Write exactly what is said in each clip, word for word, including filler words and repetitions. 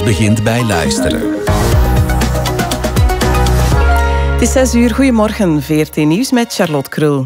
begint bij luisteren. Het is zes uur. Goedemorgen. V R T Nieuws met Charlotte Krul.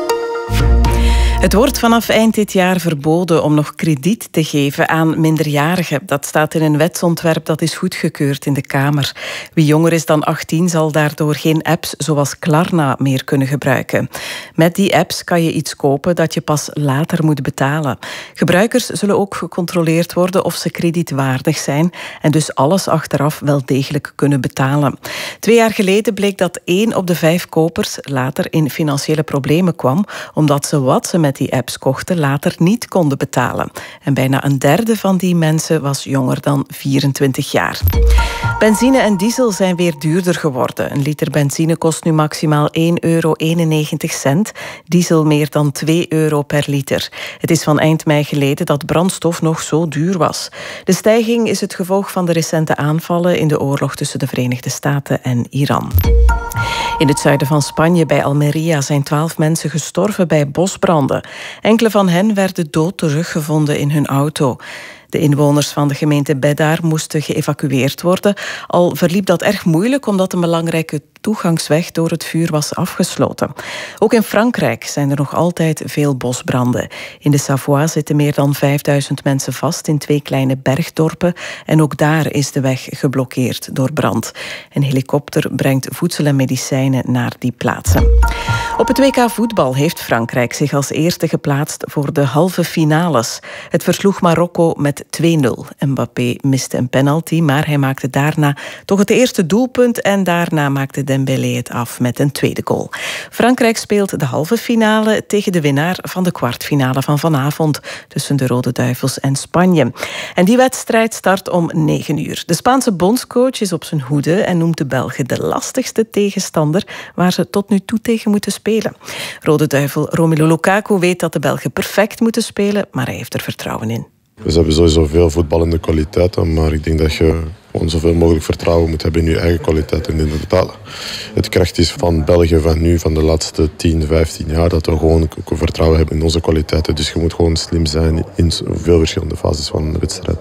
Het wordt vanaf eind dit jaar verboden om nog krediet te geven aan minderjarigen. Dat staat in een wetsontwerp dat is goedgekeurd in de Kamer. Wie jonger is dan achttien zal daardoor geen apps zoals Klarna meer kunnen gebruiken. Met die apps kan je iets kopen dat je pas later moet betalen. Gebruikers zullen ook gecontroleerd worden of ze kredietwaardig zijn en dus alles achteraf wel degelijk kunnen betalen. Twee jaar geleden bleek dat één op de vijf kopers later in financiële problemen kwam, omdat ze wat ze met die apps kochten later niet konden betalen. En bijna een derde van die mensen was jonger dan vierentwintig jaar. Benzine en diesel zijn weer duurder geworden. Een liter benzine kost nu maximaal één euro eenennegentig cent. Diesel meer dan twee euro per liter. Het is van eind mei geleden dat brandstof nog zo duur was. De stijging is het gevolg van de recente aanvallen in de oorlog tussen de Verenigde Staten en Iran. In het zuiden van Spanje, bij Almería, zijn twaalf mensen gestorven bij bosbranden. Enkele van hen werden dood teruggevonden in hun auto. De inwoners van de gemeente Bédar moesten geëvacueerd worden. Al verliep dat erg moeilijk omdat een belangrijke toegangsweg door het vuur was afgesloten. Ook in Frankrijk zijn er nog altijd veel bosbranden. In de Savoie zitten meer dan vijfduizend mensen vast in twee kleine bergdorpen. En ook daar is de weg geblokkeerd door brand. Een helikopter brengt voedsel en medicijnen naar die plaatsen. Op het W K voetbal heeft Frankrijk zich als eerste geplaatst voor de halve finales. Het versloeg Marokko met twee nul. Mbappé miste een penalty, maar hij maakte daarna toch het eerste doelpunt en daarna maakte Dembélé het af met een tweede goal. Frankrijk speelt de halve finale tegen de winnaar van de kwartfinale van vanavond tussen de Rode Duivels en Spanje. En die wedstrijd start om negen uur. De Spaanse bondscoach is op zijn hoede en noemt de Belgen de lastigste tegenstander waar ze tot nu toe tegen moeten spelen. Rode Duivel Romelu Lukaku weet dat de Belgen perfect moeten spelen, maar hij heeft er vertrouwen in. We hebben sowieso veel voetballende kwaliteiten, maar ik denk dat je gewoon zoveel mogelijk vertrouwen moet hebben in je eigen kwaliteiten. En inderdaad, het kracht is van België van nu, van de laatste tien, vijftien jaar, dat we gewoon vertrouwen hebben in onze kwaliteiten. Dus je moet gewoon slim zijn in veel verschillende fases van de wedstrijd.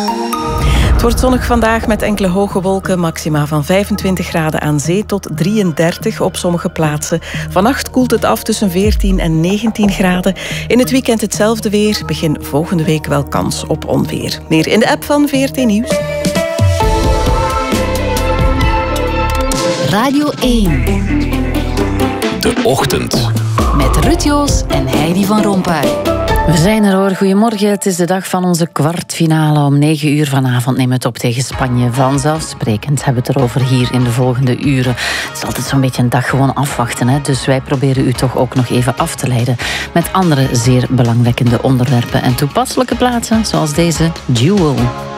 Het wordt zonnig vandaag met enkele hoge wolken, maxima van vijfentwintig graden aan zee tot drieëndertig op sommige plaatsen. Vannacht koelt het af tussen veertien en negentien graden. In het weekend hetzelfde weer, begin volgende week wel kans op onweer. Meer in de app van V R T Nieuws. Radio één. De Ochtend. Met Ruud Joos en Heidi van Rompuy. We zijn er hoor, goedemorgen. Het is de dag van onze kwartfinale. Om negen uur vanavond nemen we het op tegen Spanje. Vanzelfsprekend hebben we het erover hier in de volgende uren. Het is altijd zo'n beetje een dag gewoon afwachten. Hè? Dus wij proberen u toch ook nog even af te leiden met andere zeer belangwekkende onderwerpen en toepasselijke plaatsen, zoals deze Jewel.